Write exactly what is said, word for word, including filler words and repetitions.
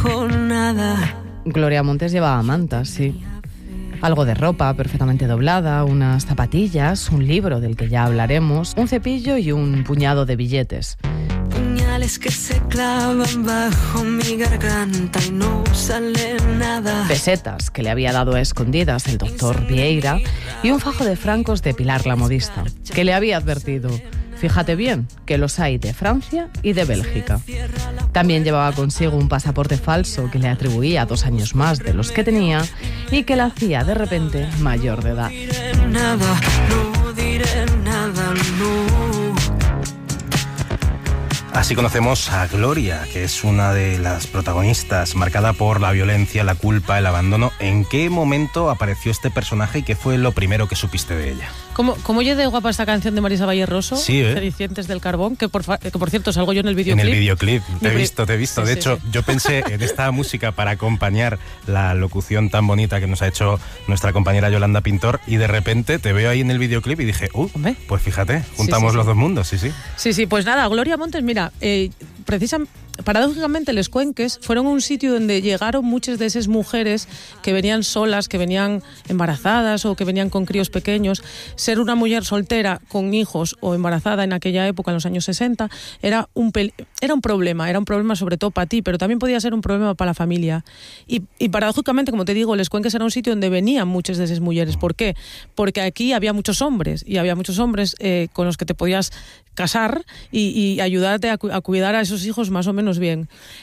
bajo nada. Gloria Montes llevaba mantas, sí. Algo de ropa perfectamente doblada, unas zapatillas, un libro del que ya hablaremos, un cepillo y un puñado de billetes. Puñales que se clavan bajo mi garganta y no sale nada. Pesetas que le había dado a escondidas el doctor Vieira y un fajo de francos de Pilar la modista, que le había advertido: fíjate bien, que los hay de Francia y de Bélgica. También llevaba consigo un pasaporte falso que le atribuía dos años más de los que tenía y que la hacía de repente mayor de edad. No diré nada, no diré nada, no. Así conocemos a Gloria, que es una de las protagonistas, marcada por la violencia, la culpa, el abandono. ¿En qué momento apareció este personaje y qué fue lo primero que supiste de ella? ¿Cómo, cómo oye de guapa esta canción de Marisa Valle Rosso? Sí, ¿eh? Cenicientes del Carbón, que por, fa- que por cierto salgo yo en el videoclip. En el videoclip, te he Mi- visto, te he visto. Sí, de sí, hecho, sí. yo pensé en esta música para acompañar la locución tan bonita que nos ha hecho nuestra compañera Yolanda Pintor, y de repente te veo ahí en el videoclip y dije, uh, Hombre. pues fíjate, juntamos Sí, sí, los sí. dos mundos, sí, sí. Sí, sí, pues nada, Gloria Montes, mira, eh, precisamente, paradójicamente, les Cuenques fueron un sitio donde llegaron muchas de esas mujeres que venían solas, que venían embarazadas o que venían con críos pequeños. Ser una mujer soltera con hijos o embarazada en aquella época, en los años sesenta, era un, pel- era un problema, era un problema sobre todo para ti, pero también podía ser un problema para la familia. Y, y paradójicamente, como te digo, les Cuenques era un sitio donde venían muchas de esas mujeres. ¿Por qué? Porque aquí había muchos hombres, y había muchos hombres eh, con los que te podías casar y, y ayudarte a, cu- a cuidar a esos hijos más o menos bien.